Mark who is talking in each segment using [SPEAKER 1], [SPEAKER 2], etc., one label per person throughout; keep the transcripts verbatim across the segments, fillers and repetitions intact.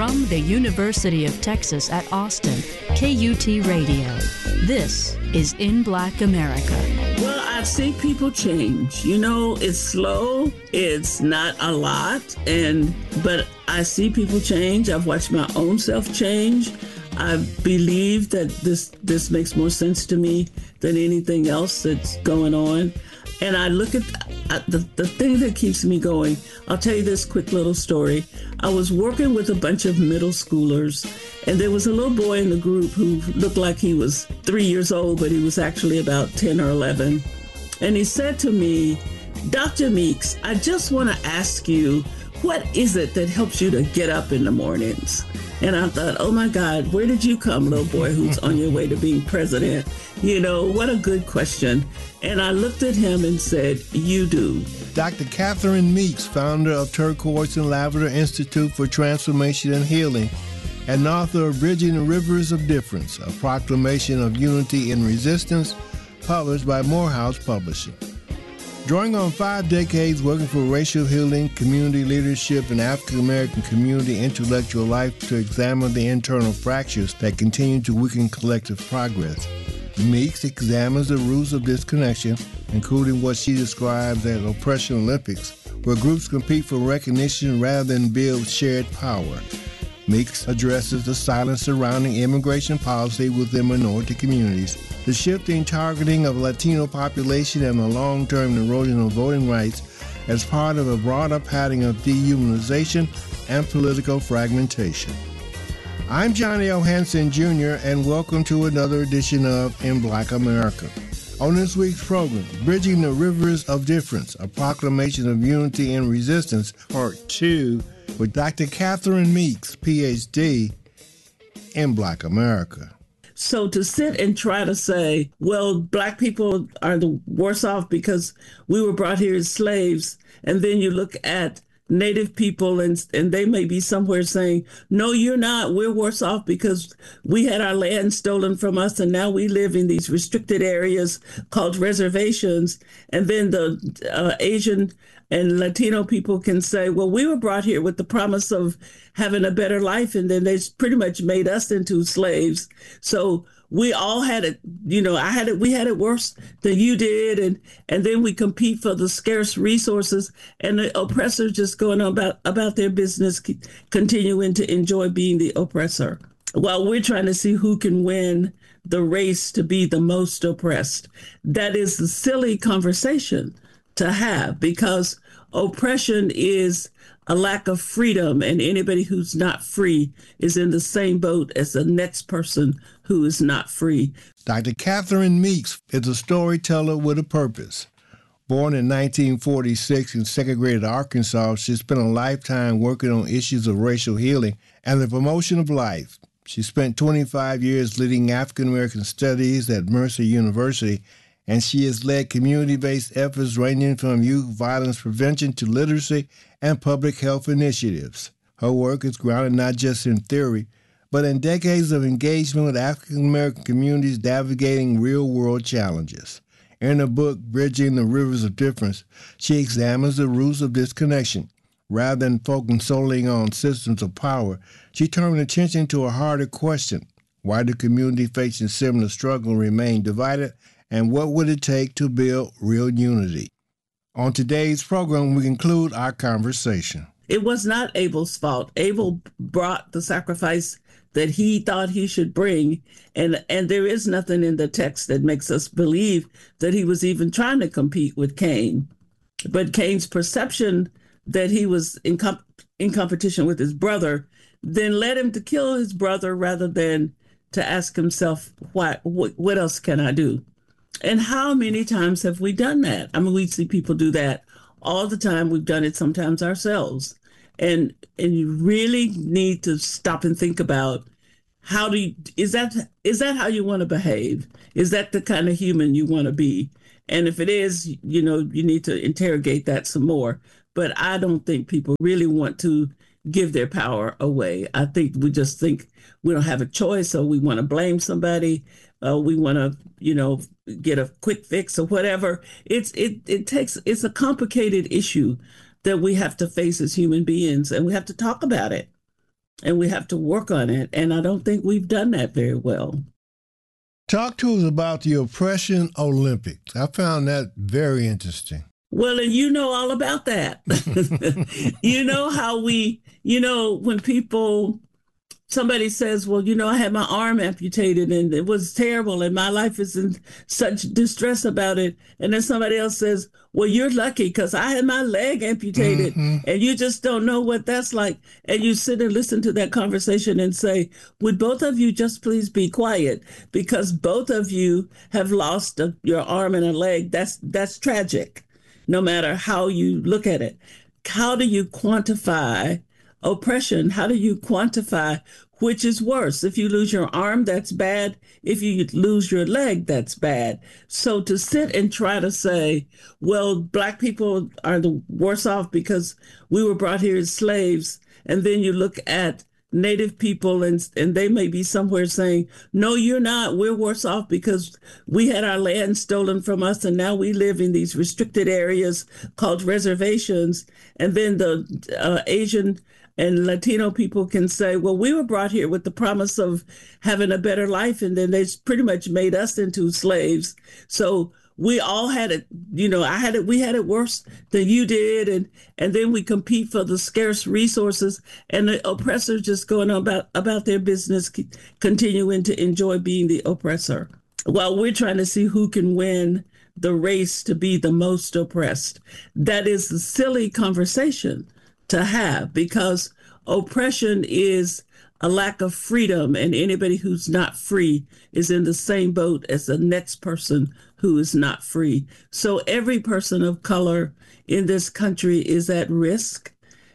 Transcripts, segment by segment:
[SPEAKER 1] From the University of Texas at Austin, K U T Radio. This is In Black America.
[SPEAKER 2] Well, I see people change. You know, it's slow. It's not a lot. And but I see people change. I've watched my own self change. I believe that this this makes more sense to me than anything else that's going on. And I look at the, the thing that keeps me going. I'll tell you this quick little story. I was working with a bunch of middle schoolers, and there was a little boy in the group who looked like he was three years old, but he was actually about ten or eleven. And he said to me, "Doctor Meeks, I just want to ask you, what is it that helps you to get up in the mornings?" And I thought, oh my God, where did you come, little boy who's on your way to being president? You know, what a good question. And I looked at him and said, you do.
[SPEAKER 3] Doctor Catherine Meeks, founder of Turquoise and Lavender Institute for Transformation and Healing, and author of Bridging the Rivers of Difference, a proclamation of unity in resistance, published by Morehouse Publishing. Drawing on five decades working for racial healing, community leadership, and African-American community intellectual life to examine the internal fractures that continue to weaken collective progress, Meeks examines the roots of disconnection, including what she describes as oppression Olympics, where groups compete for recognition rather than build shared power. Meeks addresses the silence surrounding immigration policy within minority communities, the shifting targeting of Latino population, and the long-term erosion of voting rights as part of a broader pattern of dehumanization and political fragmentation. I'm Johnny O. Hanson, Junior, and welcome to another edition of In Black America. On this week's program, Bridging the Rivers of Difference, a proclamation of unity and resistance, Part two, with Doctor Catherine Meeks, P H D, in Black America.
[SPEAKER 2] So to sit and try to say, well, Black people are the worse off because we were brought here as slaves, and then you look at Native people and and they may be somewhere saying, no, you're not. We're worse off because we had our land stolen from us, and now we live in these restricted areas called reservations. And then the uh, Asian and Latino people can say, well, we were brought here with the promise of having a better life, and then they pretty much made us into slaves. So we all had it, you know, I had it, we had it worse than you did. And, and then we compete for the scarce resources, and the oppressors just going on about, about their business, continuing to enjoy being the oppressor, while we're trying to see who can win the race to be the most oppressed. That is a silly conversation to have, because oppression is a lack of freedom, and anybody who's not free is in the same boat as the next person who is not free.
[SPEAKER 3] Doctor Catherine Meeks is a storyteller with a purpose. Born in nineteen forty-six in segregated Arkansas, she spent a lifetime working on issues of racial healing and the promotion of life. She spent twenty-five years leading African American studies at Mercer University, and she has led community-based efforts ranging from youth violence prevention to literacy and public health initiatives. Her work is grounded not just in theory, but in decades of engagement with African-American communities navigating real-world challenges. In her book, Bridging the Rivers of Difference, she examines the roots of disconnection. Rather than focusing solely on systems of power, she turned attention to a harder question: why do communities facing similar struggle remain divided, and what would it take to build real unity? On today's program, we conclude our conversation.
[SPEAKER 2] It was not Abel's fault. Abel brought the sacrifice that he thought he should bring, and, and there is nothing in the text that makes us believe that he was even trying to compete with Cain. But Cain's perception that he was in, comp- in competition with his brother then led him to kill his brother rather than to ask himself, why, what, what else can I do? And how many times have we done that? I mean, we see people do that all the time. We've done it sometimes ourselves. And and you really need to stop and think about, how do you, is that is that how you want to behave? Is that the kind of human you want to be? And if it is, you know, you need to interrogate that some more. But I don't think people really want to give their power away. I think we just think we don't have a choice, or we want to blame somebody. Uh, we want to, you know, get a quick fix or whatever. It's it it takes it's a complicated issue that we have to face as human beings, and we have to talk about it. and we have to work on it. And I don't think we've done that very well.
[SPEAKER 3] Talk to us about the Oppression Olympics. I found that very interesting.
[SPEAKER 2] Well, and you know all about that. You know how we, you know, when people, somebody says, well, you know, I had my arm amputated and it was terrible and my life is in such distress about it. And then somebody else says, well, you're lucky because I had my leg amputated, mm-hmm. and you just don't know what that's like. And you sit and listen to that conversation and say, would both of you just please be quiet, because both of you have lost a, your arm and a leg. That's that's tragic, no matter how you look at it. How do you quantify oppression? How do you quantify which is worse? If you lose your arm, that's bad. If you lose your leg, that's bad. So to sit and try to say, well, Black people are the worse off because we were brought here as slaves, and then you look at Native people and and they may be somewhere saying, no, you're not. We're worse off because we had our land stolen from us and now we live in these restricted areas called reservations. And then the uh, Asian and Latino people can say, well, we were brought here with the promise of having a better life, and then they pretty much made us into slaves. So we all had it, you know, I had it, we had it worse than you did. And, and then we compete for the scarce resources, and the oppressors just going on about, about their business, continuing to enjoy being the oppressor, while we're trying to see who can win the race to be the most oppressed. That is a silly conversation to have, because oppression is a lack of freedom, and anybody who's not free is in the same boat as the next person who is not free. So every person of color in this country is at risk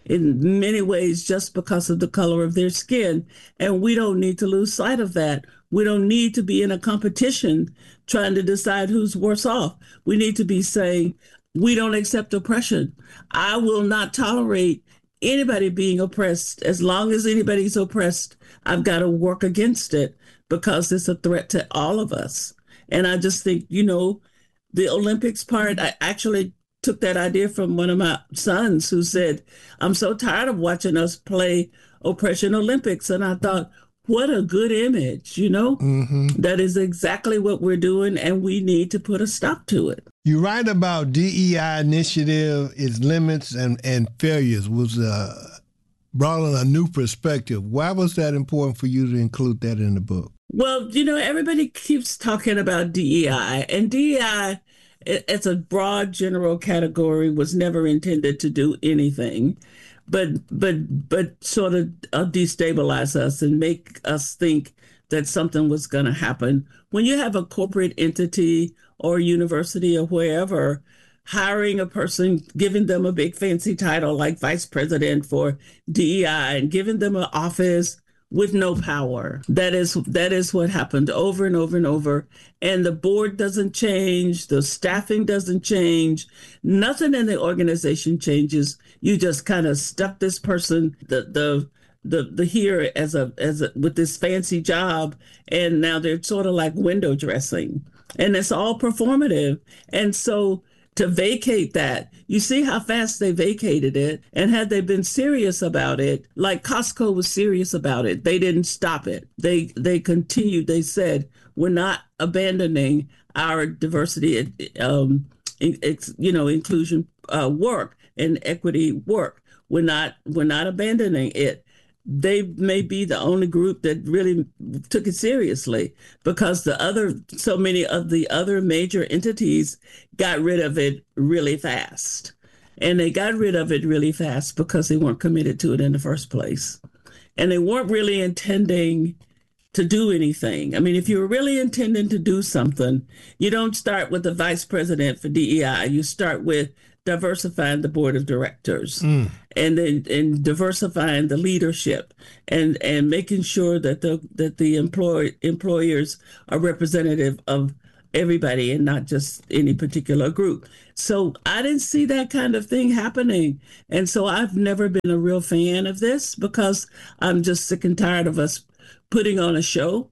[SPEAKER 2] in many ways just because of the color of their skin. And we don't need to lose sight of that. We don't need to be in a competition trying to decide who's worse off. We need to be saying, we don't accept oppression. I will not tolerate anybody being oppressed. As long as anybody's oppressed, I've got to work against it because it's a threat to all of us. And I just think, you know, the Olympics part, I actually took that idea from one of my sons who said, I'm so tired of watching us play Oppression Olympics. And I thought, what a good image, you know? Mm-hmm. That is exactly what we're doing, and we need to put a stop to it.
[SPEAKER 3] You write about D E I initiative, its limits and, and failures was uh, brought on a new perspective. Why was that important for you to include that in the book?
[SPEAKER 2] Well, you know, everybody keeps talking about D E I, and D E I, it's a broad general category, was never intended to do anything but but but sort of uh, destabilize us and make us think that something was going to happen. When you have a corporate entity or university or wherever hiring a person, giving them a big fancy title like vice president for D E I and giving them an office with no power. That is that is what happened over and over and over. And the board doesn't change, the staffing doesn't change, nothing in the organization changes. You just kind of stuck this person, the the the the here as a as a with this fancy job, and now they're sort of like window dressing. And it's all performative. And so to vacate that, you see how fast they vacated it. And had they been serious about it, like Costco was serious about it, they didn't stop it. They they continued. They said, we're not abandoning our diversity, um, ex, you know, inclusion uh, work and equity work. We're not we're not abandoning it. They may be the only group that really took it seriously, because the other, so many of the other major entities got rid of it really fast. And they got rid of it really fast because they weren't committed to it in the first place. And they weren't really intending to do anything. I mean, if you were really intending to do something, you don't start with the vice president for D E I. You start with diversifying the board of directors, mm. and then and diversifying the leadership, and and making sure that the that the employ, employers are representative of everybody and not just any particular group. So I didn't see that kind of thing happening. And so I've never been a real fan of this, because I'm just sick and tired of us putting on a show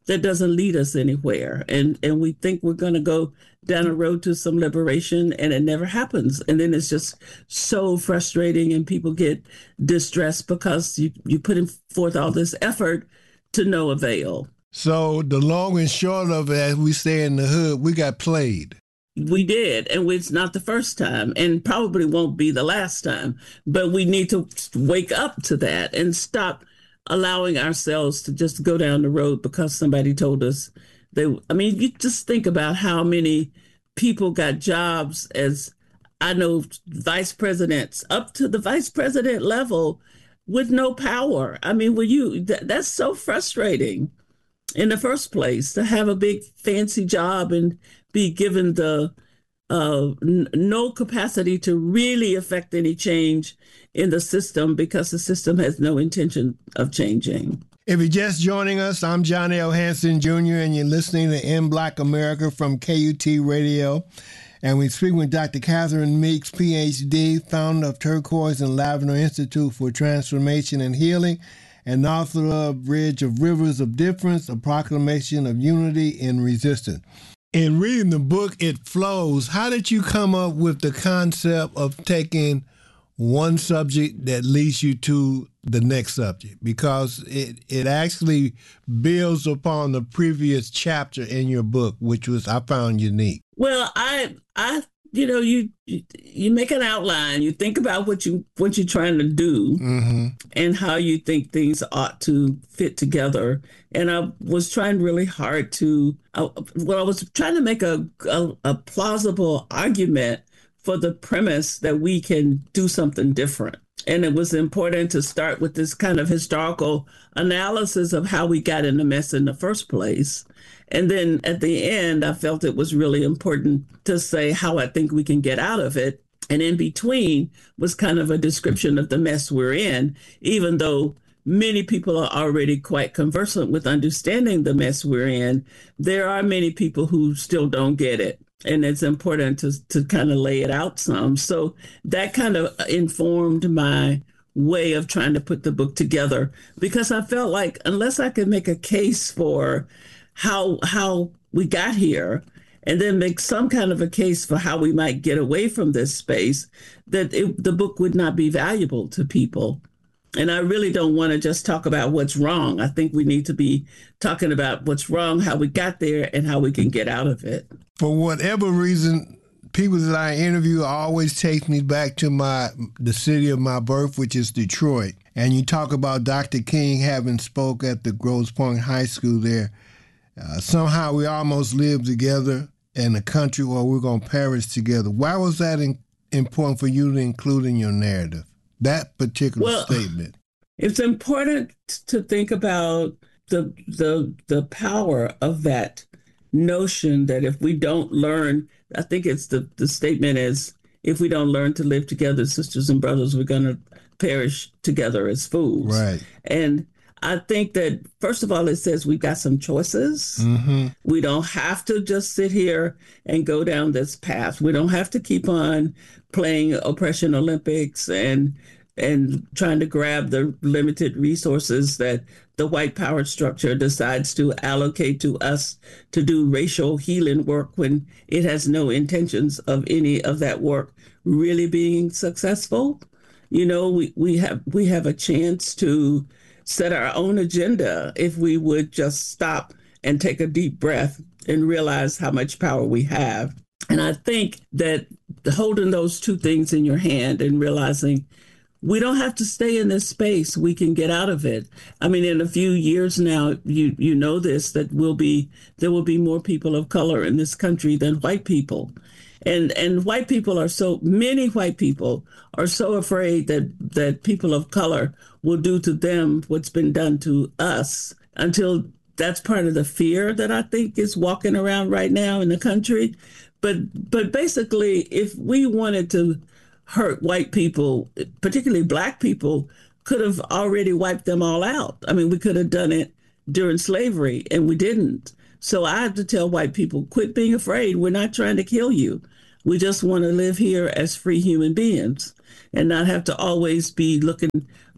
[SPEAKER 2] that doesn't lead us anywhere. And, and we think we're going to go down a road to some liberation, and it never happens. And then it's just so frustrating, and people get distressed because you, you put forth all this effort to no avail.
[SPEAKER 3] So the long and short of it, as we say in the hood, we got played.
[SPEAKER 2] We did, and it's not the first time, and probably won't be the last time. But we need to wake up to that and stop allowing ourselves to just go down the road because somebody told us they. I mean, you just think about how many people got jobs as, I know, vice presidents up to the vice president level with no power. I mean, will you? That, that's so frustrating in the first place, to have a big fancy job and be given the uh, n- no capacity to really affect any change in the system because the system has no intention of changing.
[SPEAKER 3] If you're just joining us, I'm John L. Hanson Junior, and you're listening to In Black America from K U T Radio. And we speak with Doctor Catherine Meeks, P H D, founder of Turquoise and Lavender Institute for Transformation and Healing, and author of Bridge of Rivers of Difference, a proclamation of unity in resistance. In reading the book, It Flows, how did you come up with the concept of taking one subject that leads you to the next subject? Because it, it actually builds upon the previous chapter in your book, which was, I found, unique.
[SPEAKER 2] Well, I, I, you know, you, you you make an outline. You think about what you what you're trying to do, mm-hmm. and how you think things ought to fit together. And I was trying really hard to. Uh, well, I was trying to make a, a a plausible argument for the premise that we can do something different. And it was important to start with this kind of historical analysis of how we got in the mess in the first place. And then at the end, I felt it was really important to say how I think we can get out of it. And in between was kind of a description of the mess we're in, even though many people are already quite conversant with understanding the mess we're in. There are many people who still don't get it. And it's important to, to kind of lay it out some. So that kind of informed my way of trying to put the book together, because I felt like unless I could make a case for how how we got here, and then make some kind of a case for how we might get away from this space, that it, the book would not be valuable to people. And I really don't want to just talk about what's wrong. I think we need to be talking about what's wrong, how we got there, and how we can get out of it.
[SPEAKER 3] For whatever reason, people that I interview always take me back to my the city of my birth, which is Detroit. And you talk about Doctor King having spoke at the Grosse Pointe High School there. Uh, somehow we almost live together in a country where we're going to perish together. Why was that in, important for you to include in your narrative, that particular well, statement?
[SPEAKER 2] It's important to think about the the the power of that notion that if we don't learn, I think it's the, the statement is, if we don't learn to live together, sisters and brothers, we're going to perish together as fools.
[SPEAKER 3] Right.
[SPEAKER 2] And I think that, first of all, it says we've got some choices. Mm-hmm. We don't have to just sit here and go down this path. We don't have to keep on playing Oppression Olympics and and trying to grab the limited resources that the white power structure decides to allocate to us to do racial healing work when it has no intentions of any of that work really being successful. You know, we, we have we have a chance to set our own agenda if we would just stop and take a deep breath and realize how much power we have. And I think that holding those two things in your hand and realizing we don't have to stay in this space. We can get out of it. I mean, in a few years now, you you know this, that will be there will be more people of color in this country than white people. And and white people are so, many white people are so afraid that, that people of color will do to them what's been done to us, until that's part of the fear that I think is walking around right now in the country. But but basically, if we wanted to hurt white people, particularly black people, could have already wiped them all out. I mean, we could have done it during slavery, and we didn't. So I have to tell white people, quit being afraid. We're not trying to kill you. We just want to live here as free human beings and not have to always be looking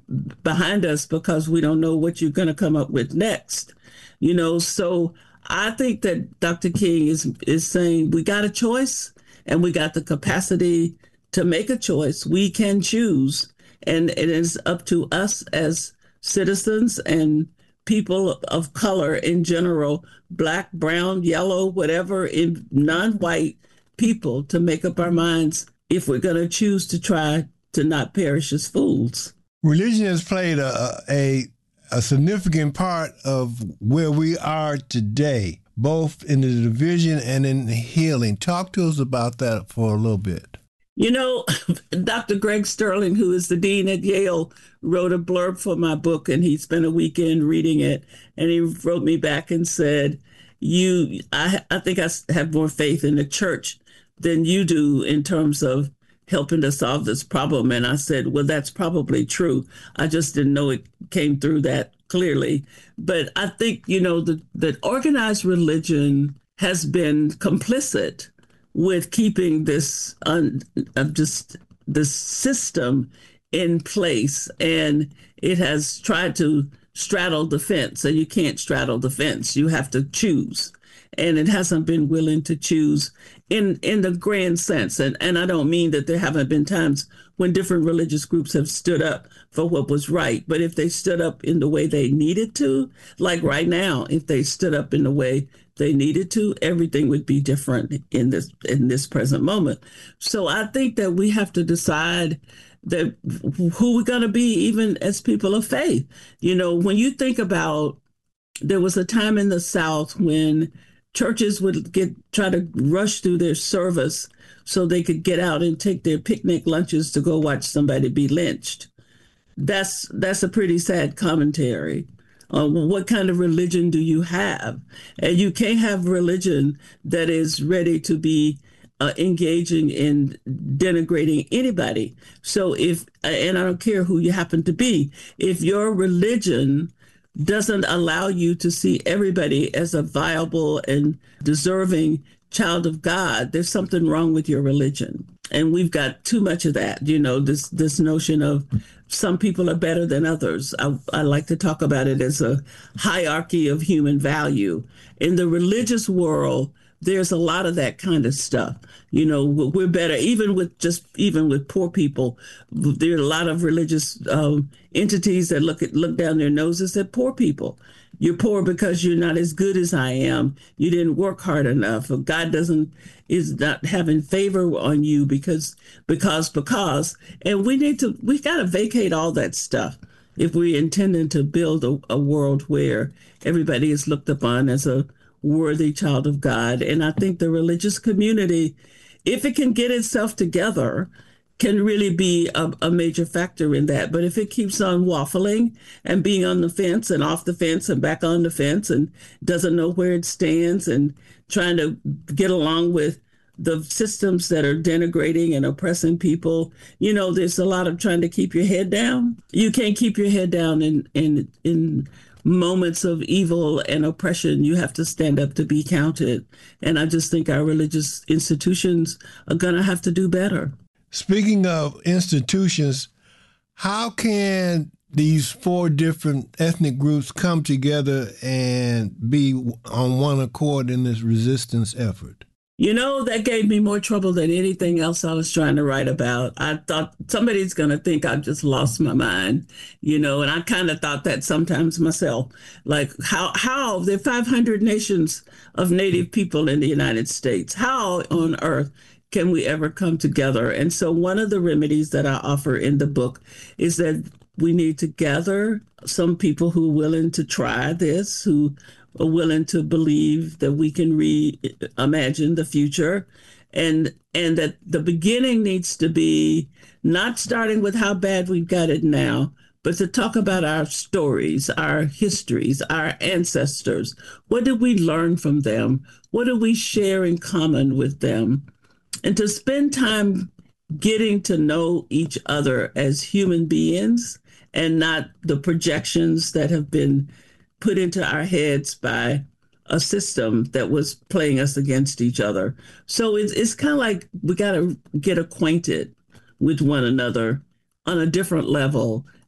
[SPEAKER 2] behind us because we don't know what you're going to come up with next. You know, so I think that Doctor King is is saying we got a choice and we got the capacity to make a choice. We can choose, and it is up to us as citizens and people of color in general, black, brown, yellow, whatever, in non-white people, to make up our minds if we're going to choose to try to not perish as fools.
[SPEAKER 3] Religion has played a, a a significant part of where we are today, both in the division and in the healing. Talk to us about that for a little bit.
[SPEAKER 2] You know, Doctor Greg Sterling, who is the dean at Yale, wrote a blurb for my book, and he spent a weekend reading it. And he wrote me back and said, "You, I, I think I have more faith in the church than you do in terms of helping to solve this problem." And I said, well, that's probably true. I just didn't know it came through that clearly. But I think, you know, that that organized religion has been complicit with keeping this un, uh, just this system in place, and it has tried to straddle the fence, and you can't straddle the fence. You have to choose, and it hasn't been willing to choose in in the grand sense. And and I don't mean that there haven't been times when different religious groups have stood up for what was right, but if they stood up in the way they needed to, like right now, if they stood up in the way they needed to, everything would be different in this in this present moment. So I think that we have to decide that who we're going to be, even as people of faith. You know, when you think about, there was a time in the South when churches would get try to rush through their service so they could get out and take their picnic lunches to go watch somebody be lynched. That's that's a pretty sad commentary. Uh, what kind of religion do you have? And you can't have religion that is ready to be uh, engaging in denigrating anybody. So if, and I don't care who you happen to be, if your religion doesn't allow you to see everybody as a viable and deserving child of God, there's something wrong with your religion. And we've got too much of that, you know, this this notion of some people are better than others. I, I like to talk about it as a hierarchy of human value. In the religious world, there's a lot of that kind of stuff. You know, we're better, even with just even with poor people. There are a lot of religious um, entities that look at look down their noses at poor people. You're poor because you're not as good as I am. You didn't work hard enough. Or God doesn't is not having favor on you because because because. And we need to we got to vacate all that stuff if we're intending to build a, a world where everybody is looked upon as a worthy child of God. And I think the religious community, if it can get itself together, can really be a, a major factor in that. But if it keeps on waffling and being on the fence and off the fence and back on the fence and doesn't know where it stands and trying to get along with the systems that are denigrating and oppressing people, you know, there's a lot of trying to keep your head down. You can't keep your head down in in in moments of evil and oppression. You have to stand up to be counted. And I just think our religious institutions are going to have to do better.
[SPEAKER 3] Speaking of institutions, how can these four different ethnic groups come together and be on one accord in this resistance effort?
[SPEAKER 2] You know, that gave me more trouble than anything else I was trying to write about. I thought somebody's going to think I've just lost my mind, you know, and I kind of thought that sometimes myself. Like, how, how there are five hundred nations of Native people in the United States. How on earth can we ever come together? And so one of the remedies that I offer in the book is that we need to gather some people who are willing to try this, who are willing to believe that we can reimagine the future, and and that the beginning needs to be not starting with how bad we've got it now, but to talk about our stories, our histories, our ancestors. What did we learn from them? What do we share in common with them? And to spend time getting to know each other as human beings and not the projections that have been put into our heads by a system that was playing us against each other. So it's, it's kind of like we got to get acquainted with one another on a different level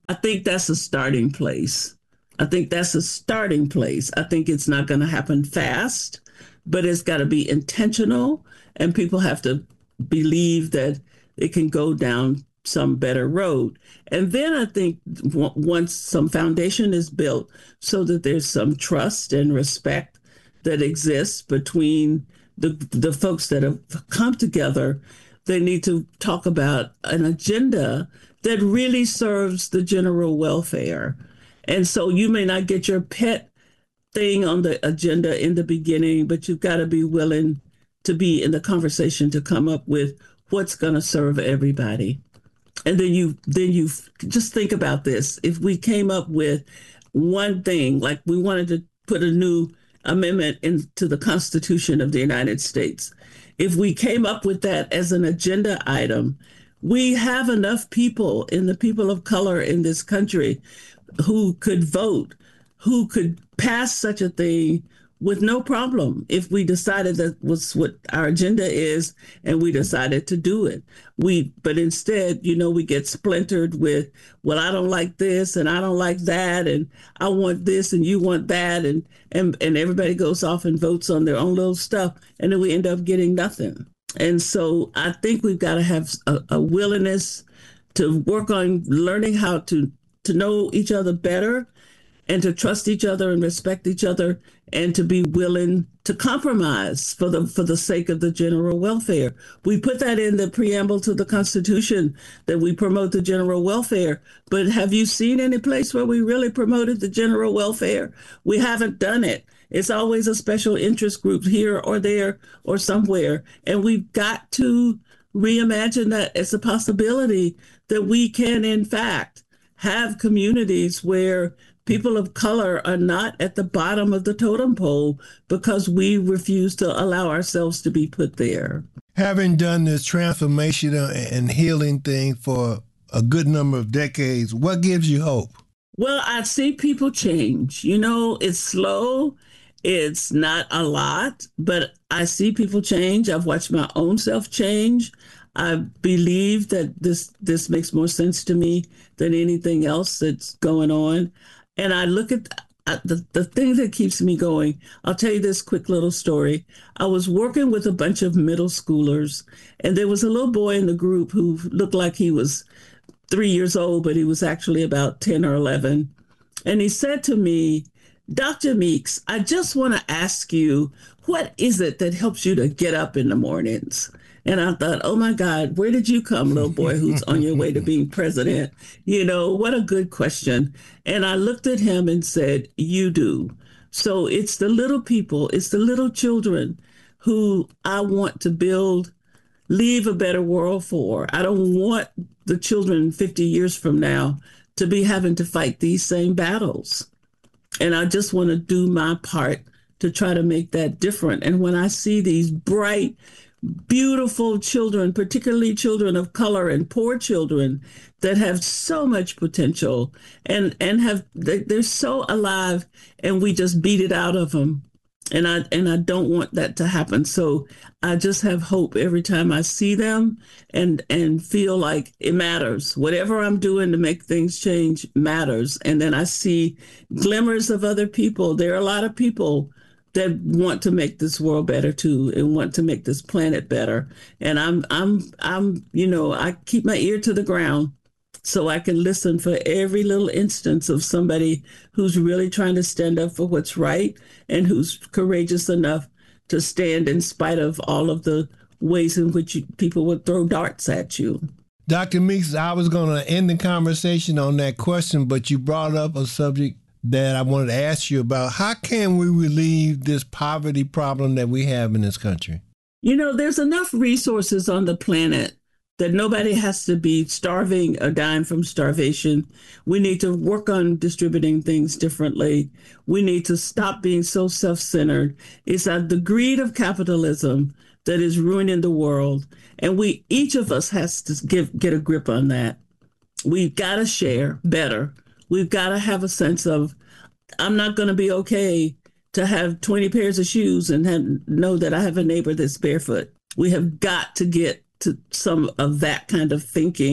[SPEAKER 2] I think that's a starting place. I think that's a starting place. I think it's not going to happen fast, but it's got to be intentional, and people have to believe that it can go down some better road. And then I think w- once some foundation is built so that there's some trust and respect that exists between the the folks that have come together, they need to talk about an agenda that really serves the general welfare. And so you may not get your pet thing on the agenda in the beginning, but you've got to be willing to be in the conversation to come up with what's going to serve everybody. And then you then you just think about this. If we came up with one thing, like we wanted to put a new amendment into the Constitution of the United States, if we came up with that as an agenda item, we have enough people in the people of color in this country who could vote, who could pass such a thing with no problem if we decided that was what our agenda is and we decided to do it. We, but instead, you know, we get splintered with, well, I don't like this and I don't like that and I want this and you want that, and and and everybody goes off and votes on their own little stuff, and then we end up getting nothing. And so I think we've got to have a, a willingness to work on learning how to to know each other better and to trust each other and respect each other, and to be willing to compromise for the for the sake of the general welfare. We put that in the preamble to the Constitution, that we promote the general welfare. But have you seen any place where we really promoted the general welfare? We haven't done it. It's always a special interest group here or there or somewhere. And we've got to reimagine that as a possibility, that we can, in fact, have communities where people of color are not at the bottom of the totem pole because we refuse to allow ourselves to be put there.
[SPEAKER 3] Having done this transformational and healing thing for a good number of decades, what gives you hope?
[SPEAKER 2] Well, I see people change. You know, it's slow. It's not a lot, but I see people change. I've watched my own self change. I believe that this this makes more sense to me than anything else that's going on. And I look at the, the thing that keeps me going. I'll tell you this quick little story. I was working with a bunch of middle schoolers, and there was a little boy in the group who looked like he was three years old, but he was actually about ten or eleven. And he said to me, Doctor Meeks, I just want to ask you, what is it that helps you to get up in the mornings? And I thought, oh, my God, where did you come, little boy, who's on your way to being president? You know, what a good question. And I looked at him and said, you do. So it's the little people, it's the little children who I want to build, leave a better world for. I don't want the children fifty years from now to be having to fight these same battles. And I just want to do my part to try to make that different. And when I see these bright, beautiful children, particularly children of color and poor children that have so much potential and and have they're so alive, and we just beat it out of them. And I and I don't want that to happen. So I just have hope every time I see them, and and feel like it matters. Whatever I'm doing to make things change matters. And then I see glimmers of other people. There are a lot of people that want to make this world better too, and want to make this planet better. And I'm, I'm, I'm, you know, I keep my ear to the ground so I can listen for every little instance of somebody who's really trying to stand up for what's right, and who's courageous enough to stand in spite of all of the ways in which you, people would throw darts at you.
[SPEAKER 3] Doctor Meeks, I was going to end the conversation on that question, but you brought up a subject that I wanted to ask you about. How can we relieve this poverty problem that we have in this country?
[SPEAKER 2] You know, there's enough resources on the planet that nobody has to be starving or dying from starvation. We need to work on distributing things differently. We need to stop being so self-centered. It's uh, the greed of capitalism that is ruining the world. And we, each of us has to give, get a grip on that. We've got to share better. We've got to have a sense of, I'm not going to be okay to have twenty pairs of shoes and have, know that I have a neighbor that's barefoot. We have got to get to some of that kind of thinking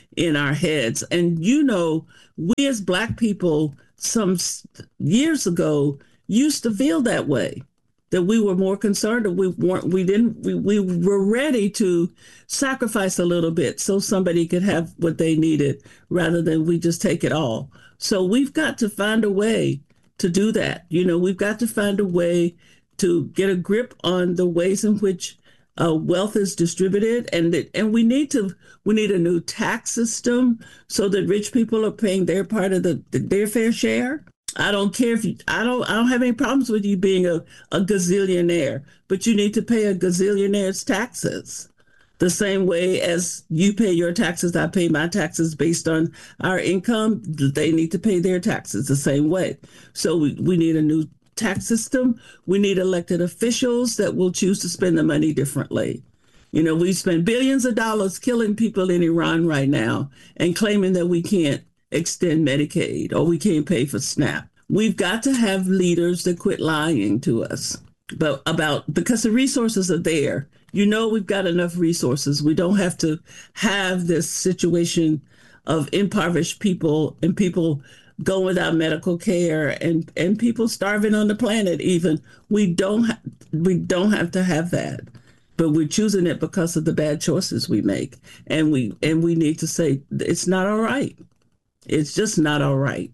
[SPEAKER 2] in our heads. And, you know, we as Black people some years ago used to feel that way, that we were more concerned, or we weren't, we didn't, we, we were ready to sacrifice a little bit so somebody could have what they needed rather than we just take it all. So we've got to find a way to do that. You know, we've got to find a way to get a grip on the ways in which uh, wealth is distributed, and that, and we need to we need a new tax system so that rich people are paying their part of the their fair share. I don't care if you, I don't I don't have any problems with you being a, a gazillionaire, but you need to pay a gazillionaire's taxes. The same way as you pay your taxes, I pay my taxes based on our income. They need to pay their taxes the same way. So we, we need a new tax system. We need elected officials that will choose to spend the money differently. You know, we spend billions of dollars killing people in Iran right now and claiming that we can't extend Medicaid or we can't pay for SNAP. We've got to have leaders that quit lying to us but about because the resources are there. You know, we've got enough resources. We don't have to have this situation of impoverished people and people going without medical care and, and people starving on the planet even. We don't ha- we don't have to have that. But we're choosing it because of the bad choices we make. And we and we need to say it's not all right. It's just not all right.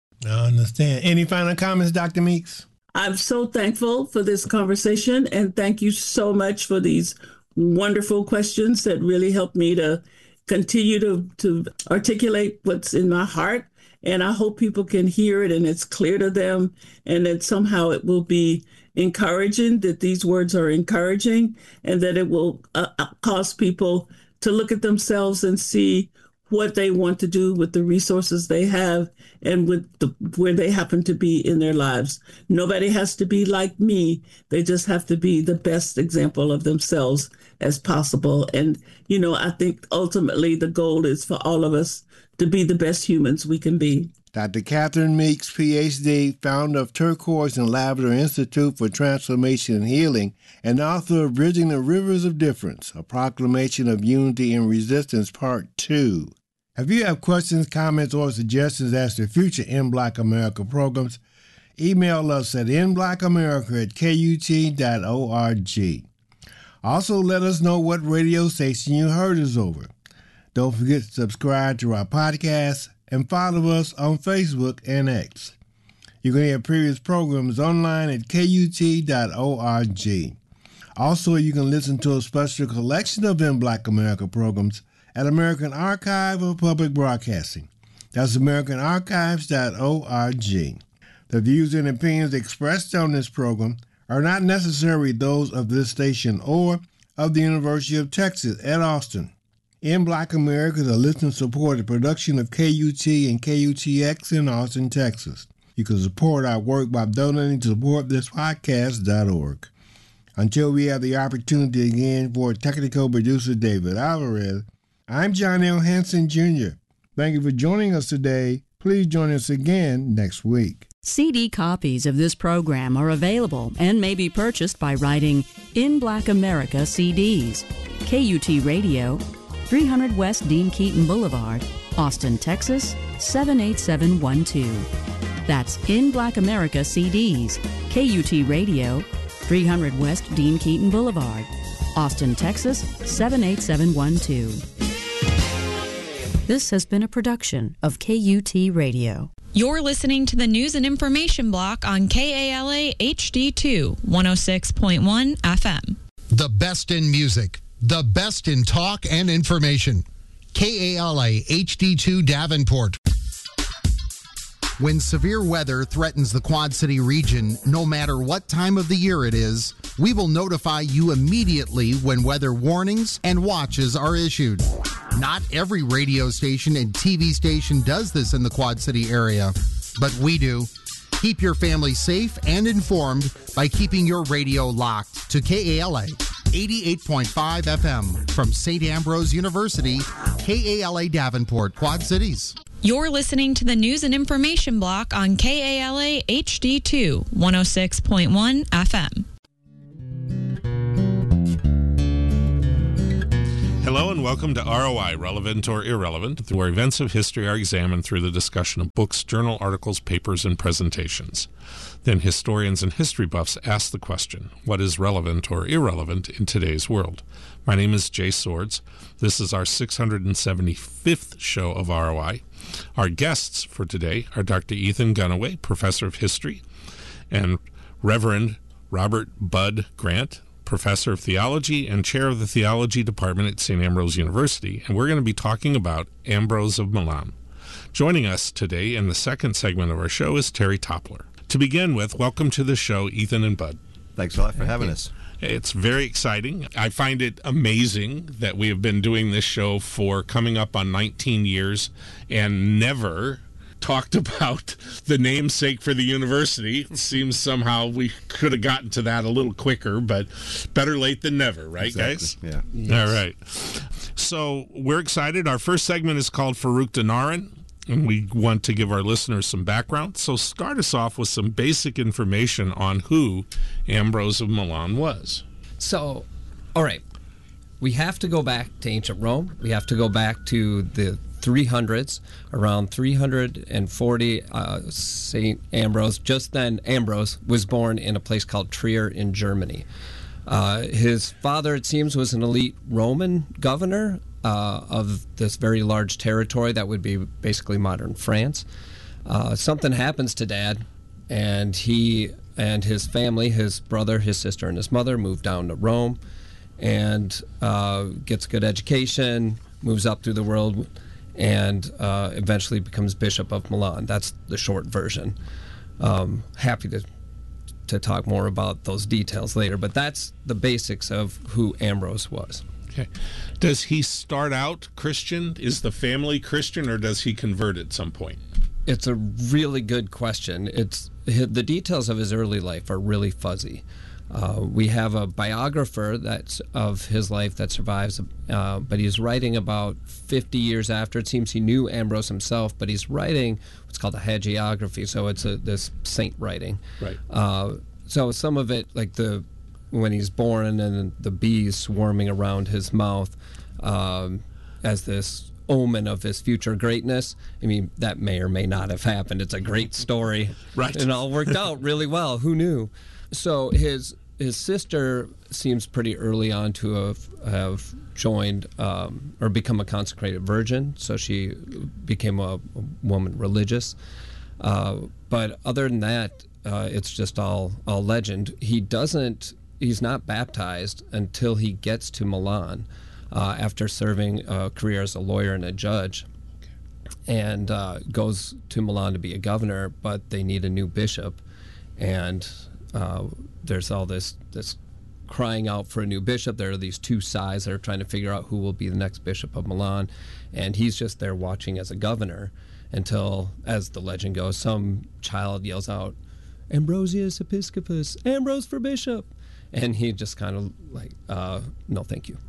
[SPEAKER 3] I understand. Any final comments, Doctor Meeks?
[SPEAKER 2] I'm so thankful for this conversation, and thank you so much for these wonderful questions that really helped me to continue to, to articulate what's in my heart. And I hope people can hear it and it's clear to them, and that somehow it will be encouraging, that these words are encouraging, and that it will uh, cause people to look at themselves and see what they want to do with the resources they have and with the, where they happen to be in their lives. Nobody has to be like me. They just have to be the best example of themselves as possible. And, you know, I think ultimately the goal is for all of us to be the best humans we can be.
[SPEAKER 3] Doctor Catherine Meeks, P H D, founder of Turquoise and Lavender Institute for Transformation and Healing, and author of Bridging the Rivers of Difference, a proclamation of unity and resistance, part two. If you have questions, comments, or suggestions as to future In Black America programs, email us at in black america at k u t dot org. Also, let us know what radio station you heard us over. Don't forget to subscribe to our podcast and follow us on Facebook and X. You can hear previous programs online at k u t dot org. Also, you can listen to a special collection of In Black America programs at American Archive of Public Broadcasting. That's american archives dot org. The views and opinions expressed on this program are not necessarily those of this station or of the University of Texas at Austin. In Black America is a listener-supported production of K U T and K U T X in Austin, Texas. You can support our work by donating to support this podcast dot org. Until we have the opportunity again for technical producer David Alvarez, I'm John L. Hanson, Junior Thank you for joining us today. Please join us again next week.
[SPEAKER 1] C D copies of this program are available and may be purchased by writing In Black America C Ds, K U T Radio, three hundred West Dean Keaton Boulevard, Austin, Texas, seven eight seven one two. That's In Black America C Ds, K U T Radio, three hundred West Dean Keaton Boulevard, Austin, Texas, seven eight seven one two. This has been a production of K U T Radio.
[SPEAKER 4] You're listening to the News and Information Block on K A L A H D two, one oh six point one F M.
[SPEAKER 5] The best in music, the best in talk and information. K A L A H D two Davenport. When severe weather threatens the Quad City region, no matter what time of the year it is, we will notify you immediately when weather warnings and watches are issued. Not every radio station and T V station does this in the Quad City area, but we do. Keep your family safe and informed by keeping your radio locked to K A L A eighty-eight point five F M from Saint Ambrose University, K A L A Davenport, Quad Cities.
[SPEAKER 4] You're listening to the News and Information Block on K A L A H D two, one oh six point one F M.
[SPEAKER 5] Hello.
[SPEAKER 6] Hello and welcome to R O I, Relevant or Irrelevant, where events of history are examined through the discussion of books, journal articles, papers, and presentations. Then historians and history buffs ask the question, what is relevant or irrelevant in today's world? My name is Jay Swords. This is our six hundred seventy-fifth show of R O I. Our guests for today are Doctor Ethan Gunaway, Professor of History, and Reverend Robert Bud Grant, Professor of Theology and Chair of the Theology Department at Saint Ambrose University, and we're going to be talking about Ambrose of Milan. Joining us today in the second segment of our show is Terry Toppler. To begin with, welcome to the show, Ethan and Bud.
[SPEAKER 7] Thanks a lot for having us.
[SPEAKER 6] It's very exciting. I find it amazing that we have been doing this show for coming up on nineteen years and never talked about the namesake for the university. It seems somehow we could have gotten to that a little quicker, but better late than never, right,
[SPEAKER 7] Exactly.
[SPEAKER 6] guys?
[SPEAKER 7] Yeah.
[SPEAKER 6] Yes. All right. So we're excited. Our first segment is called Farouk Dinaran, and we want to give our listeners some background. So start us off with some basic information on who Ambrose of Milan was.
[SPEAKER 8] So, all right. We have to go back to ancient Rome. We have to go back to the three hundreds, around three hundred forty. uh, Saint Ambrose, just then Ambrose, was born in a place called Trier in Germany. Uh, his father, it seems, was an elite Roman governor uh, of this very large territory that would be basically modern France. Uh, something happens to Dad, and he and his family, his brother, his sister, and his mother, move down to Rome and uh, gets a good education, moves up through the world, and uh, eventually becomes Bishop of Milan. That's the short version. Um, happy to to talk more about those details later, but that's the basics of who Ambrose was.
[SPEAKER 6] Okay. Does he start out Christian? Is the family Christian, or does he convert at some point?
[SPEAKER 8] It's a really good question. It's the details of his early life are really fuzzy. Uh, we have a biographer that's of his life that survives, uh, but he's writing about fifty years after. It seems he knew Ambrose himself, but he's writing what's called a hagiography, so it's a, this saint writing.
[SPEAKER 6] Right.
[SPEAKER 8] Uh, so some of it, like the when he's born and the bees swarming around his mouth um, as this omen of his future greatness. I mean, that may or may not have happened. It's a great story.
[SPEAKER 6] Right.
[SPEAKER 8] And it all worked out really well. Who knew? So his his sister seems pretty early on to have, have joined um, or become a consecrated virgin. So she became a, a woman religious. Uh, but other than that, uh, it's just all, all legend. He doesn't, he's not baptized until he gets to Milan uh, after serving a career as a lawyer and a judge. And uh, goes to Milan to be a governor, but they need a new bishop. And uh, there's all this this crying out for a new bishop. There are these two sides that are trying to figure out who will be the next bishop of Milan. And he's just there watching as a governor until, as the legend goes, some child yells out, "Ambrosius Episcopus, Ambrose for bishop." And he just kind of like, uh, no, thank you.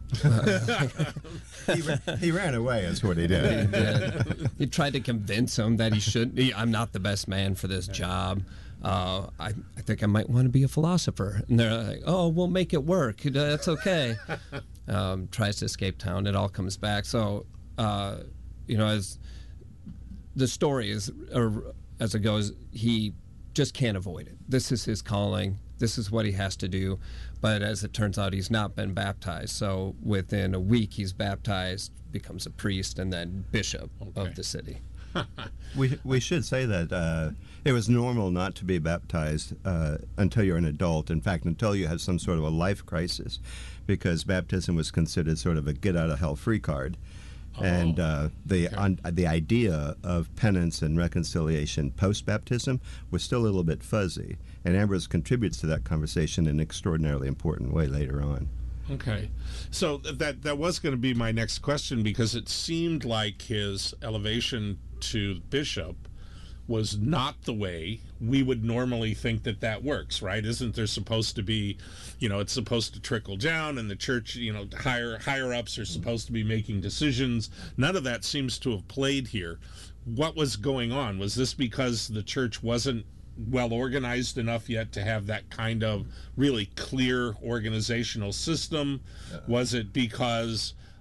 [SPEAKER 7] he, ran, he ran away, is what he did.
[SPEAKER 8] He did. He tried to convince him that he should. He, I'm not the best man for this job. Uh, I, I think I might want to be a philosopher. And they're like, oh, we'll make it work. That's okay. Um, tries to escape town. It all comes back. So, uh, you know, as the story is, or as it goes, he just can't avoid it. This is his calling. This is what he has to do. But as it turns out, he's not been baptized. So within a week, he's baptized, becomes a priest, and then bishop okay. of the city.
[SPEAKER 7] we we should say that uh, it was normal not to be baptized uh, until you're an adult. In fact, until you have some sort of a life crisis, because baptism was considered sort of a get-out-of-hell-free card. Oh, and uh, the okay. on, the idea of penance and reconciliation post-baptism was still a little bit fuzzy. And Ambrose contributes to that conversation in an extraordinarily important way later on.
[SPEAKER 6] Okay. So that that was going to be my next question, because it seemed like his elevation to bishop was not the way we would normally think that that works, right? Isn't there supposed to be, you know, it's supposed to trickle down, and the church, you know, higher higher ups are supposed to be making decisions. None of that seems to have played here. What was going on? Was this because the church wasn't well organized enough yet to have that kind of really clear organizational system? Yeah. Was it because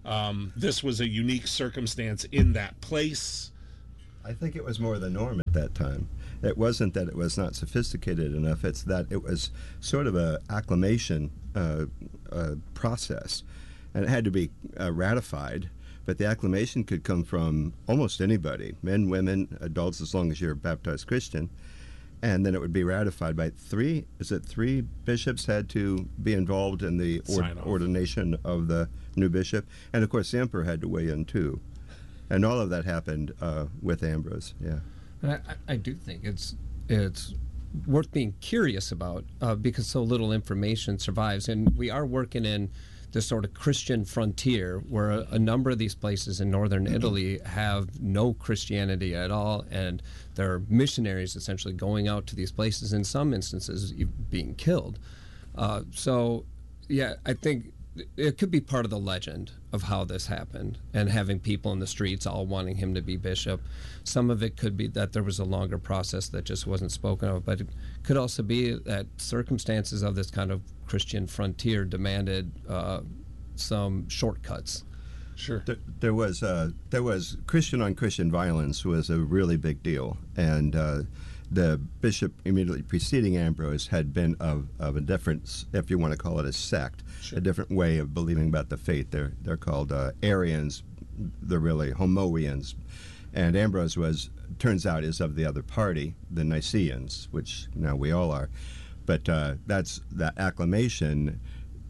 [SPEAKER 6] um, this was a unique circumstance in that place?
[SPEAKER 7] I think it was more the norm at that time. It wasn't that it was not sophisticated enough. It's that it was sort of a acclimation uh, uh, process, and it had to be uh, ratified. But the acclimation could come from almost anybody, men, women, adults, as long as you're a baptized Christian. And then it would be ratified by three, is it three bishops had to be involved in the or- ordination of the new bishop? And of course the emperor had to weigh in too. And all of that happened uh, with Ambrose, yeah.
[SPEAKER 8] And I, I do think it's it's worth being curious about uh, because so little information survives. And we are working in this sort of Christian frontier where a, a number of these places in northern Italy have no Christianity at all, and there are missionaries essentially going out to these places, in some instances being killed. Uh, so, yeah, I think it could be part of the legend of how this happened, and having people in the streets all wanting him to be bishop. Some of it could be that there was a longer process that just wasn't spoken of, but it could also be that circumstances of this kind of Christian frontier demanded uh, some shortcuts.
[SPEAKER 6] Sure.
[SPEAKER 7] There, there was uh, there was Christian on Christian violence was a really big deal, and uh, the bishop immediately preceding Ambrose had been of, of a different, if you want to call it a sect, sure. a different way of believing about the faith. They're they're called uh, Arians. They're really Homoians, and Ambrose was turns out is of the other party, the Nicaeans, which now we all are. But uh, that's that acclamation.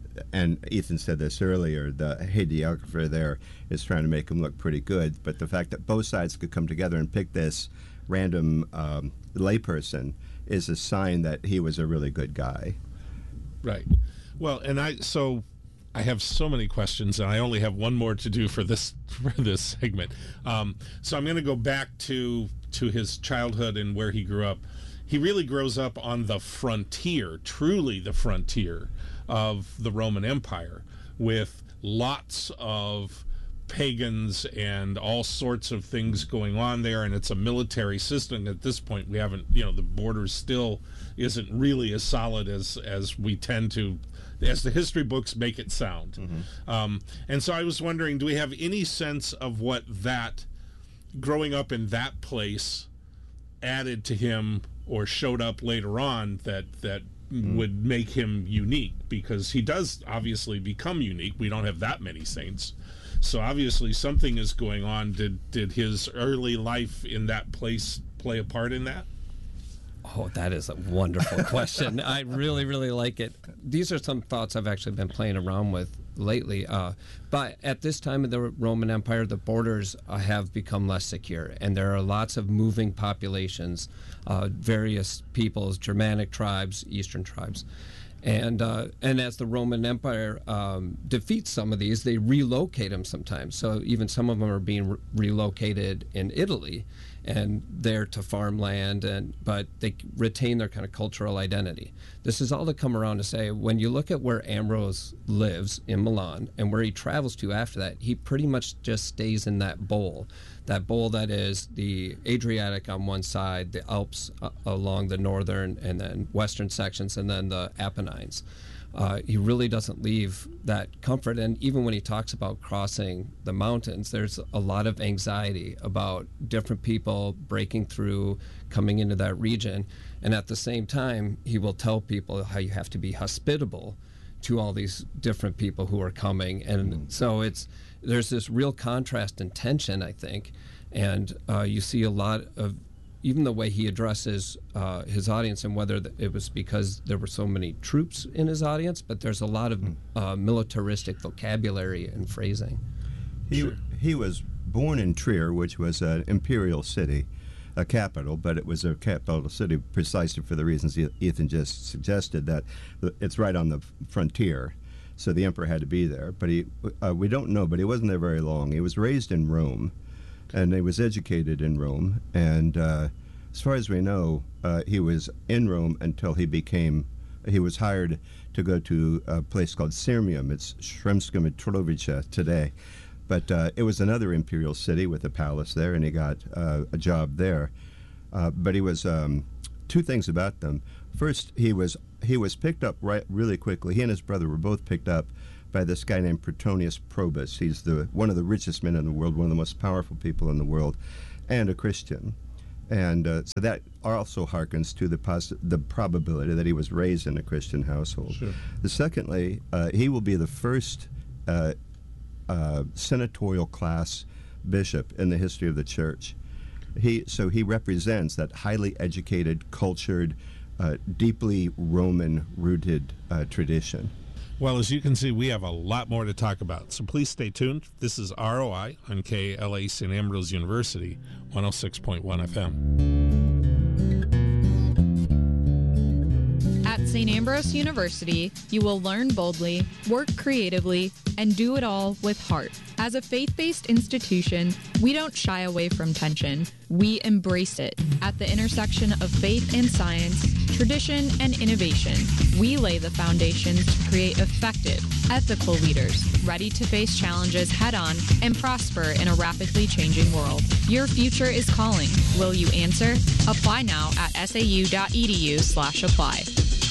[SPEAKER 7] And Ethan said this earlier, the hagiographer there is trying to make him look pretty good, but the fact that both sides could come together and pick this random um, layperson is a sign that he was a really good guy.
[SPEAKER 6] Right. Well, and I so I have so many questions, and I only have one more to do for this for this segment. Um, so I'm going to go back to to his childhood and where he grew up. He really grows up on the frontier, truly the frontier of the Roman Empire, with lots of pagans and all sorts of things going on there, and it's a military system. At this point, we haven't, you know, the border still isn't really as solid as as we tend to, as the history books make it sound. Mm-hmm. Um, and so I was wondering, do we have any sense of what that, growing up in that place, added to him or showed up later on that that mm. would make him unique? Because he does obviously become unique. We don't have that many saints. So obviously something is going on. Did did his early life in that place play a part in that?
[SPEAKER 8] Oh, that is a wonderful question. I really, really like it. These are some thoughts I've actually been playing around with lately. Uh, but at this time of the Roman Empire, the borders uh, have become less secure, and there are lots of moving populations, uh, various peoples, Germanic tribes, Eastern tribes. And uh, and as the Roman Empire um, defeats some of these, they relocate them sometimes. So even some of them are being re- relocated in Italy, and there to farmland, and but they retain their kind of cultural identity. This is all to come around to say, when you look at where Ambrose lives in Milan and where he travels to after that, he pretty much just stays in that bowl. That bowl that is the Adriatic on one side, the Alps uh, along the northern and then western sections, and then the Apennines. Uh, he really doesn't leave that comfort. And even when he talks about crossing the mountains, there's a lot of anxiety about different people breaking through, coming into that region. And at the same time, he will tell people how you have to be hospitable to all these different people who are coming. And mm-hmm. so it's there's this real contrast and tension, I think. And uh, you see a lot of even the way he addresses uh, his audience, and whether it was because there were so many troops in his audience, but there's a lot of uh, militaristic vocabulary and phrasing.
[SPEAKER 7] He sure. he was born in Trier, which was an imperial city, a capital, but it was a capital city precisely for the reasons Ethan just suggested, that it's right on the frontier, so the emperor had to be there. But he, uh, we don't know, but he wasn't there very long. He was raised in Rome, and he was educated in Rome, and uh, as far as we know, uh, he was in Rome until he became, he was hired to go to a place called Sirmium. It's Sremska Mitrovica today, but uh, it was another imperial city with a palace there, and he got uh, a job there. Uh, but he was, um, two things about them. First, he was he was picked up right really quickly. He and his brother were both picked up by this guy named Petronius Probus. He's the one of the richest men in the world, one of the most powerful people in the world, and a Christian. And uh, so that also harkens to the pos- the probability that he was raised in a Christian household.
[SPEAKER 6] Sure.
[SPEAKER 7] The secondly, uh, he will be the first uh, uh, senatorial class bishop in the history of the church. He so he represents that highly educated, cultured, uh, deeply Roman-rooted uh, tradition.
[SPEAKER 6] Well, as you can see, we have a lot more to talk about, so please stay tuned. This is R O I on K A L A Saint Ambrose University, one oh six point one F M.
[SPEAKER 4] At Saint Ambrose University, you will learn boldly, work creatively, and do it all with heart. As a faith-based institution, we don't shy away from tension. We embrace it. At the intersection of faith and science, tradition and innovation, we lay the foundations to create effective, ethical leaders, ready to face challenges head-on and prosper in a rapidly changing world. Your future is calling. Will you answer? Apply now at sau.edu slash apply.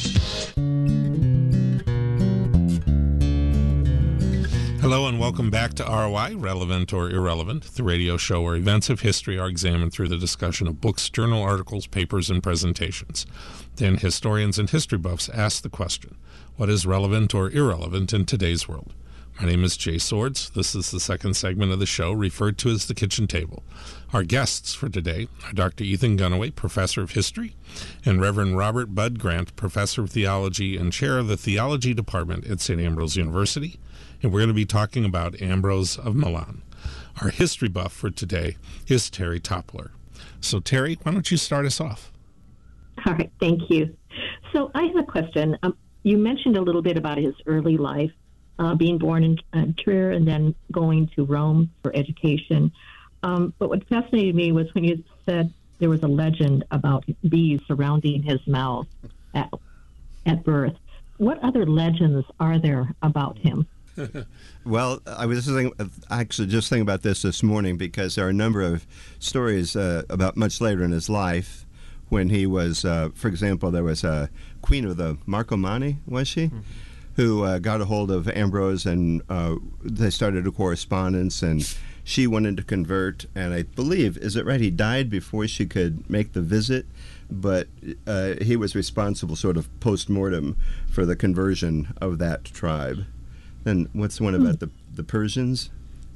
[SPEAKER 6] Hello and welcome back to R O I, Relevant or Irrelevant, the radio show where events of history are examined through the discussion of books, journal articles, papers, and presentations. Then historians and history buffs ask the question, what is relevant or irrelevant in today's world? My name is Jay Swords. This is the second segment of the show, referred to as the kitchen table. Our guests for today are Doctor Ethan Gunaway, Professor of History, and Reverend Robert Bud Grant, Professor of Theology and Chair of the Theology Department at Saint Ambrose University. And we're going to be talking about Ambrose of Milan. Our history buff for today is Terry Toppler. So, Terry, why don't you start us off?
[SPEAKER 9] All right, thank you. So I have a question. Um, you mentioned a little bit about his early life, uh, being born in uh, Trier and then going to Rome for education. Um, but what fascinated me was when you said there was a legend about bees surrounding his mouth at, at birth. What other legends are there about him?
[SPEAKER 7] Well, I was just thinking, actually just thinking about this this morning because there are a number of stories uh, about much later in his life when he was, uh, for example, there was a queen of the Marcomanni, was she, mm-hmm. who uh, got a hold of Ambrose and uh, they started a correspondence and she wanted to convert, and I believe, is it right, he died before she could make the visit, but uh, he was responsible sort of post-mortem for the conversion of that tribe. Then what's the one about the the Persians?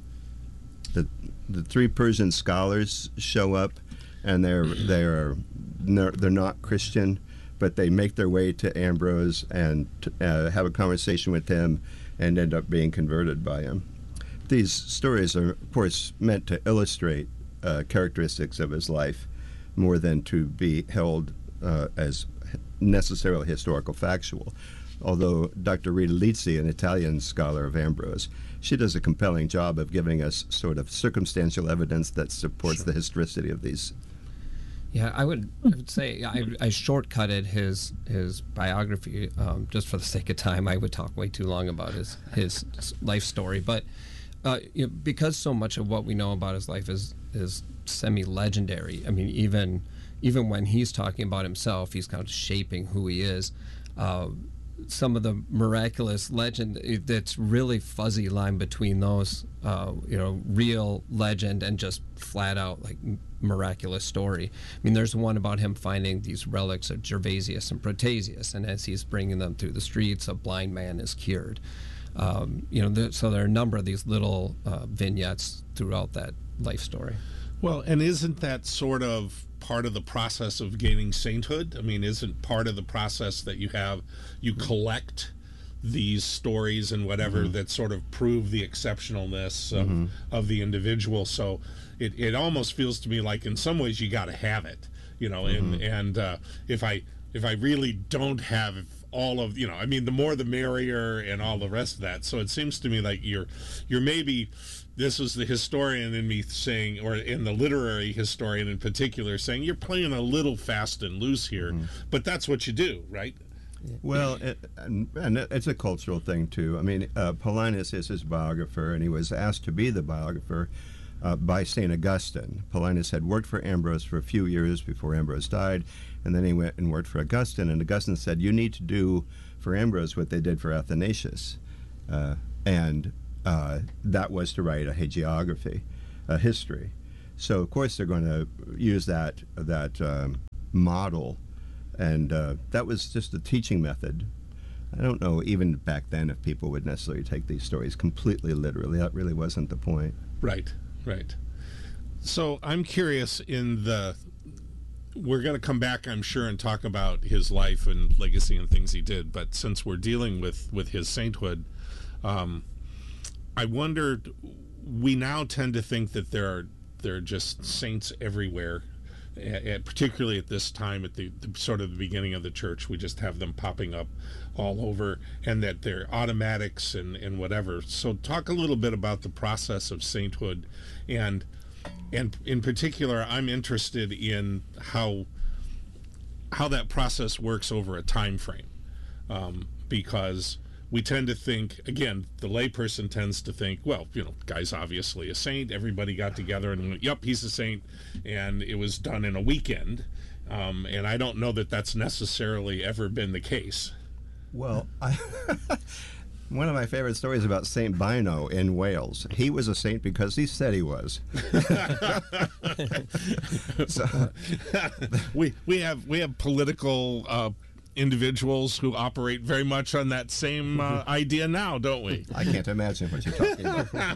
[SPEAKER 7] The the three Persian scholars show up, and they're they're they're not Christian, but they make their way to Ambrose and uh, have a conversation with him, and end up being converted by him. These stories are, of course, meant to illustrate uh, characteristics of his life, more than to be held uh, as necessarily historical factual. Although Doctor Rita Lizzi, an Italian scholar of Ambrose, she does a compelling job of giving us sort of circumstantial evidence that supports sure. the historicity of these.
[SPEAKER 8] Yeah, I would, I would say I, I shortcutted his his biography um, just for the sake of time. I would talk way too long about his his life story, but uh, you know, because so much of what we know about his life is is semi-legendary. I mean, even even when he's talking about himself, he's kind of shaping who he is. Uh, some of the miraculous legend, that's really fuzzy line between those, uh, you know, real legend and just flat out like miraculous story. I mean, there's one about him finding these relics of Gervasius and Protasius, and as he's bringing them through the streets, a blind man is cured. Um, you know, th- so there are a number of these little uh, vignettes throughout that life story.
[SPEAKER 6] Well, and isn't that sort of part of the process of gaining sainthood? I mean, isn't part of the process that you have, you collect these stories and whatever mm-hmm. that sort of prove the exceptionalness of, mm-hmm. of the individual? So it, it almost feels to me like in some ways you got to have it, you know, mm-hmm. and, and uh, if I if I really don't have all of, you know, I mean, the more the merrier and all the rest of that. So it seems to me like you're you're maybe, this is the historian in me saying, or in the literary historian in particular, saying you're playing a little fast and loose here, mm. but that's what you do, right?
[SPEAKER 7] Well, it, and, and it's a cultural thing, too. I mean, uh, Paulinus is his biographer, and he was asked to be the biographer uh, by Saint Augustine. Paulinus had worked for Ambrose for a few years before Ambrose died, and then he went and worked for Augustine, and Augustine said, you need to do for Ambrose what they did for Athanasius. Uh, and uh, that was to write a hagiography, a history. So of course they're going to use that that um, model, and uh, that was just a teaching method. I don't know even back then if people would necessarily take these stories completely literally. That really wasn't the point.
[SPEAKER 6] Right, right. So I'm curious in the, we're going to come back, I'm sure, and talk about his life and legacy and things he did, but since we're dealing with, with his sainthood, um, I wondered, we now tend to think that there are, there are just saints everywhere. At, particularly at this time, at the, the sort of the beginning of the church, we just have them popping up all over, and that they're automatics and, and whatever. So talk a little bit about the process of sainthood, and and in particular, I'm interested in how how that process works over a time frame, um, because we tend to think, again, the layperson tends to think, well, you know, guy's obviously a saint. Everybody got together and went, yep, he's a saint. And it was done in a weekend. Um, and I don't know that that's necessarily ever been the case.
[SPEAKER 7] Well, I, one of my favorite stories about Saint Bino in Wales. He was a saint because he said he was.
[SPEAKER 6] so, we we have we have political uh, individuals who operate very much on that same uh, idea now, don't we?
[SPEAKER 7] I can't imagine what you're talking about.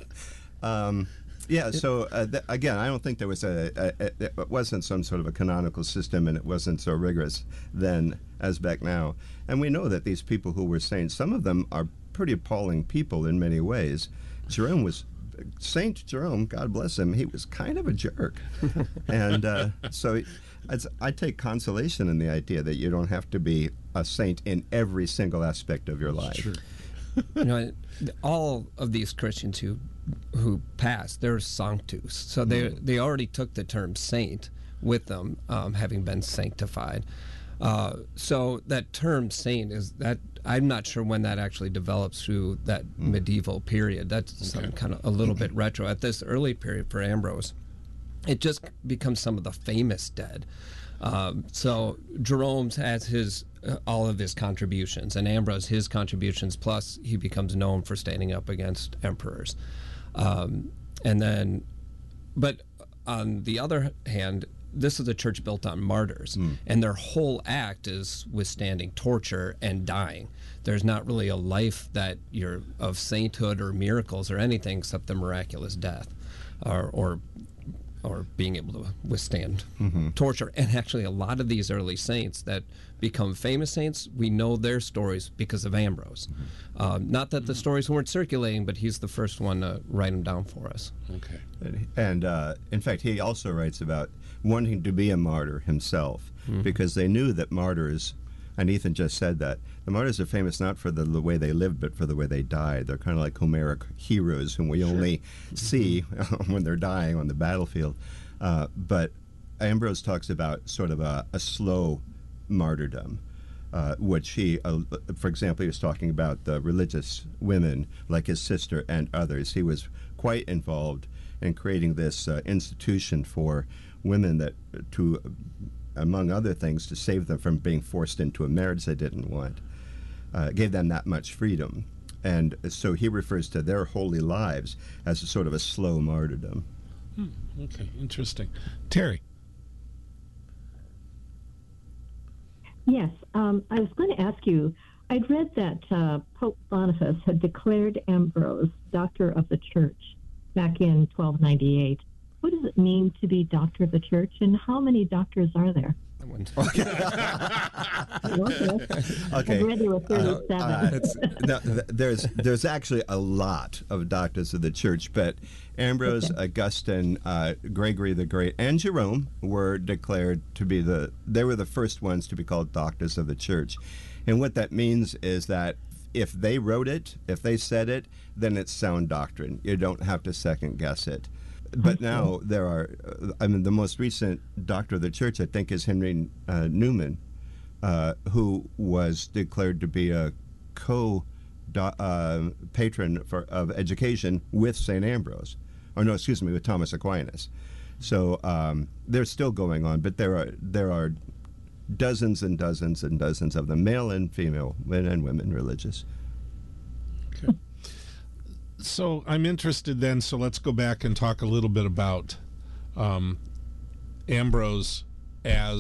[SPEAKER 7] um, yeah, so uh, th- again, I don't think there was a, a, a, it wasn't some sort of a canonical system, and it wasn't so rigorous then as back now. And we know that these people who were saints, some of them are pretty appalling people in many ways. Jerome was, Saint Jerome, God bless him, he was kind of a jerk. and uh, so It's, I take consolation in the idea that you don't have to be a saint in every single aspect of your life.
[SPEAKER 8] Sure. You know, all of these Christians who who passed, they're sanctus, so they mm. they already took the term saint with them, um, having been sanctified. Uh, so that term saint is that I'm not sure when that actually develops through that mm. medieval period. That's okay. some kind of a little bit retro. At this early period for Ambrose, it just becomes some of the famous dead. Um, so Jerome's has his uh, all of his contributions, and Ambrose his contributions, plus he becomes known for standing up against emperors. Um, and then, but on the other hand, this is a church built on martyrs, mm. and their whole act is withstanding torture and dying. There's not really a life that you're of sainthood or miracles or anything except the miraculous death, or or, or being able to withstand mm-hmm. torture. And actually, a lot of these early saints that become famous saints, we know their stories because of Ambrose. Mm-hmm. Um, not that the stories weren't circulating, but he's the first one to write them down for us.
[SPEAKER 6] Okay.
[SPEAKER 7] And, and uh, in fact, he also writes about wanting to be a martyr himself, mm-hmm. because they knew that martyrs, and Ethan just said that, the martyrs are famous not for the, the way they lived, but for the way they died. They're kind of like Homeric heroes whom we sure. only see when they're dying on the battlefield. Uh, but Ambrose talks about sort of a, a slow martyrdom, uh, which he, uh, for example, he was talking about the religious women like his sister and others. He was quite involved in creating this uh, institution for women that to, among other things, to save them from being forced into a marriage they didn't want. Uh, gave them that much freedom. And so he refers to their holy lives as a sort of a slow martyrdom.
[SPEAKER 6] Hmm, okay, interesting. Terry.
[SPEAKER 9] Yes, um, I was going to ask you, I'd read that uh, Pope Boniface had declared Ambrose Doctor of the Church back in twelve ninety-eight. What does it mean to be Doctor of the Church, and how many doctors are there?
[SPEAKER 7] Okay.
[SPEAKER 9] okay. I read there were thirty-seven. Uh, uh,
[SPEAKER 7] no, there's there's actually a lot of doctors of the church, but Ambrose, okay. Augustine, uh, Gregory the Great, and Jerome were declared to be the. They were the first ones to be called doctors of the church, and what that means is that if they wrote it, if they said it, then it's sound doctrine. You don't have to second guess it. But now there are, uh, I mean, the most recent doctor of the church, I think, is Henry uh, Newman, uh, who was declared to be a co-patron uh, for of education with Saint Ambrose, or no, excuse me, with Thomas Aquinas. So um, they're still going on, but there are there are dozens and dozens and dozens of them, male and female, men and women, religious.
[SPEAKER 6] Okay. So I'm interested then, so let's go back and talk a little bit about um, Ambrose as